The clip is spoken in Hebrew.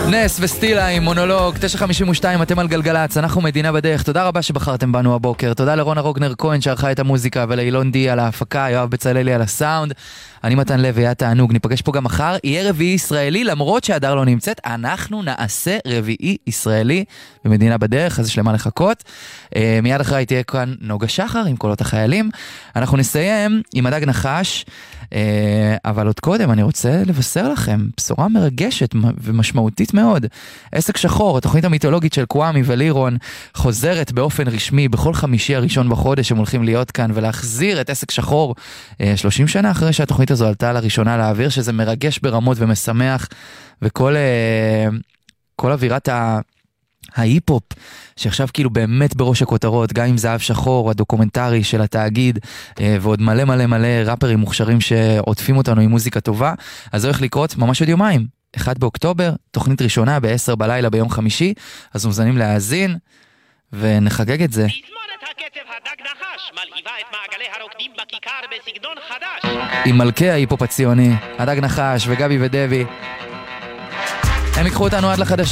נס וסטילה עם מונולוג, 9:52, אתם על גלגלץ, אנחנו מדינה בדרך. תודה רבה שבחרתם בנו הבוקר. תודה לרונה רוגנר כהן שערכה את המוזיקה, ולאילון די על ההפקה, יואב בצללי על הסאונד. אני מתן לוי, היה תענוג, ניפגש פה גם מחר. יהיה רביעי ישראלי, למרות שהדר לא נמצאת, אנחנו נעשה רביעי ישראלי במדינה בדרך, אז יש למה לחכות. מיד אחרי תהיה כאן נוגה שחר עם קולות החיילים. אנחנו נסיים עם הדג נחש, אבל עוד קודם אני רוצה לבשר לכם בשורה מרגשת ומשמעותית מאוד. עסק שחור, התוכנית המיתולוגית של קוואמי ולירון, חוזרת באופן רשמי בכל חמישי הראשון בחודש. הם הולכים להיות כאן ולהחזיר את עסק שחור 30 שנה אחרי שהתוכנית הזו עלתה לראשונה לאוויר, שזה מרגש ברמות ומשמח, וכל אווירת ההיפ-הופ שעכשיו כאילו באמת בראש הכותרות, גם עם זהב שחור, הדוקומנטרי של התאגיד, ועוד מלא מלא מלא ראפרים מוכשרים שעוטפים אותנו עם מוזיקה טובה. אז זה הולך לקרות ממש עוד יומיים, 1 באוקטובר, תוכנית ראשונה ב-10 בלילה ביום חמישי, אז מוזמנים להאזין ונחגג את זה. עם מלכי ההיפ-הופ הציוני, הדג נחש וגבי ודבי, הם יקחו אותנו עד לחדשות.